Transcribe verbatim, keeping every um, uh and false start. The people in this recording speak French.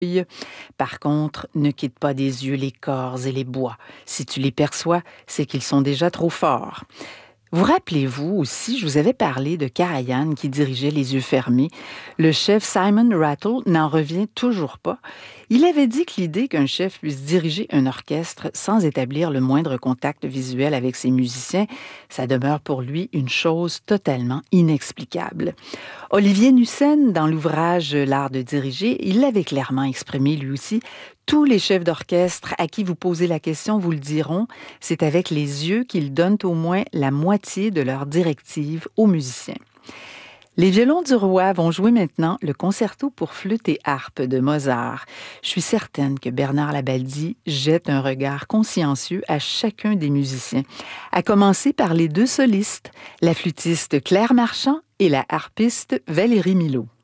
Par contre, ne quitte pas des yeux les corps et les bois. Si tu les perçois, c'est qu'ils sont déjà trop forts. Vous rappelez-vous aussi, je vous avais parlé de Karajan qui dirigeait les yeux fermés. Le chef Simon Rattle n'en revient toujours pas. Il avait dit que l'idée qu'un chef puisse diriger un orchestre sans établir le moindre contact visuel avec ses musiciens, ça demeure pour lui une chose totalement inexplicable. Olivier Nussen, dans l'ouvrage L'art de diriger, il l'avait clairement exprimé lui aussi. Tous les chefs d'orchestre à qui vous posez la question vous le diront, c'est avec les yeux qu'ils donnent au moins la moitié de leurs directives aux musiciens. Les violons du roi vont jouer maintenant le concerto pour flûte et harpe de Mozart. Je suis certaine que Bernard Labaldi jette un regard consciencieux à chacun des musiciens, à commencer par les deux solistes, la flûtiste Claire Marchand et la harpiste Valérie Milot.